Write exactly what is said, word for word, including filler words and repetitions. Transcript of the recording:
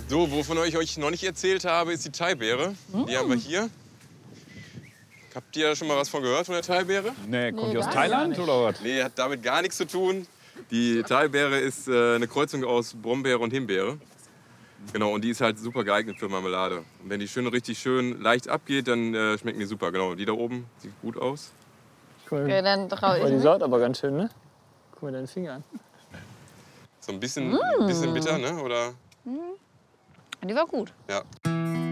So, wovon ich euch noch nicht erzählt habe, ist die Thai-Beere. Mm. Die haben wir hier. Habt ihr schon mal was von gehört, von der Thai-Beere? Nee, kommt nee, die aus Thailand oder was? Nee, hat damit gar nichts zu tun. Die Thai-Beere ist äh, eine Kreuzung aus Brombeere und Himbeere. Genau, und die ist halt super geeignet für Marmelade. Und wenn die schön richtig schön leicht abgeht, dann äh, schmecken die super. Genau, die da oben sieht gut aus. Cool. Okay, dann trau ich. Oh, die saut aber ganz schön, ne? Guck mal deinen Finger an. So ein bisschen, mm. bisschen bitter, ne? Oder? Mm. Die war gut. Ja.